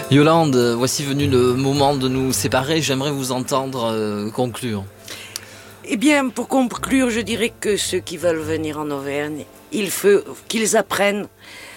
Yolande, voici venu le moment de nous séparer. J'aimerais vous entendre conclure. Eh bien, pour conclure, je dirais que ceux qui veulent venir en Auvergne, il faut qu'ils apprennent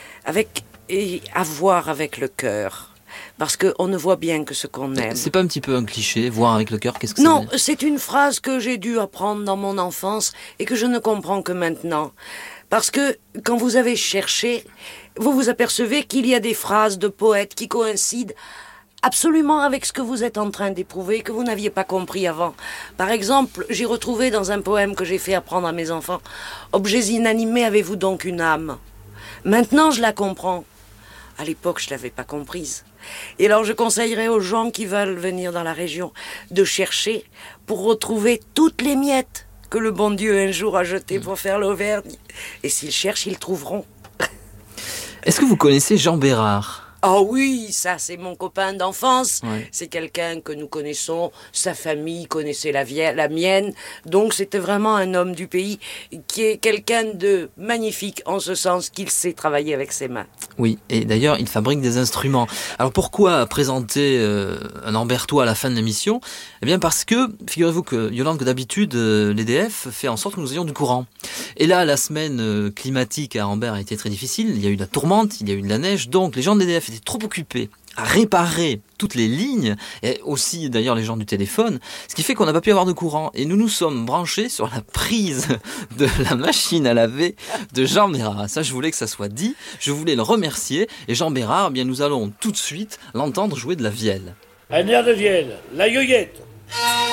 à voir avec le cœur. Parce qu'on ne voit bien que ce qu'on aime. C'est pas un petit peu un cliché, voir avec le cœur, qu'est-ce que ça Non, veut dire ? c'est une phrase que j'ai dû apprendre dans mon enfance et que je ne comprends que maintenant. Parce que quand vous avez cherché, vous vous apercevez qu'il y a des phrases de poètes qui coïncident absolument avec ce que vous êtes en train d'éprouver, que vous n'aviez pas compris avant. Par exemple, j'ai retrouvé dans un poème que j'ai fait apprendre à mes enfants, « Objets inanimés, avez-vous donc une âme ?» Maintenant, je la comprends. À l'époque, je ne l'avais pas comprise. Et alors, je conseillerais aux gens qui veulent venir dans la région de chercher pour retrouver toutes les miettes que le bon Dieu un jour a jetées pour faire l'Auvergne. Et s'ils cherchent, ils trouveront. Est-ce que vous connaissez Jean Bérard ? Ah oui, ça c'est mon copain d'enfance. Ouais. C'est quelqu'un que nous connaissons, sa famille connaissait la mienne. Donc c'était vraiment un homme du pays qui est quelqu'un de magnifique en ce sens qu'il sait travailler avec ses mains. Oui, et d'ailleurs, il fabrique des instruments. Alors pourquoi présenter un Ambertois à la fin de l'émission ? Eh bien parce que, figurez-vous que Yolande, que d'habitude, l'EDF fait en sorte que nous ayons du courant. Et là, la semaine climatique à Ambert a été très difficile. Il y a eu de la tourmente, il y a eu de la neige. Donc les gens de l'EDF étaient trop occupés à réparer toutes les lignes, et aussi d'ailleurs les gens du téléphone, ce qui fait qu'on n'a pas pu avoir de courant. Et nous nous sommes branchés sur la prise de la machine à laver de Jean Bérard. Ça, je voulais que ça soit dit, je voulais le remercier. Et Jean Bérard, eh bien, nous allons tout de suite l'entendre jouer de la vielle. Un air de vielle, la yoyette.